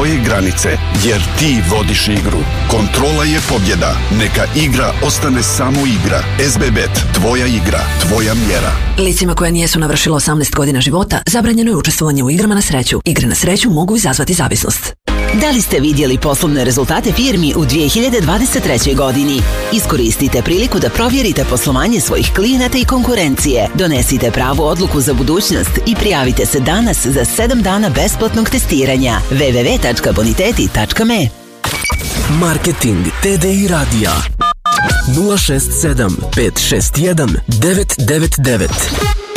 svoje granice, jer ti vodiš igru. Kontrola je pobjeda. Neka igra ostane samo igra. SBBet, tvoja igra, tvoja mjera. Licima koja nijesu navršila 18 godina života zabranjeno je učestvovanje u igrama na sreću. Igre na sreću mogu izazvati zavisnost. Da li ste vidjeli poslovne rezultate firmi u 2023. godini? Iskoristite priliku da provjerite poslovanje svojih klijenata i konkurencije. Donesite pravu odluku za budućnost i prijavite se danas za 7 dana besplatnog testiranja. www.boniteti.me. Marketing TDI radija 067 561 999.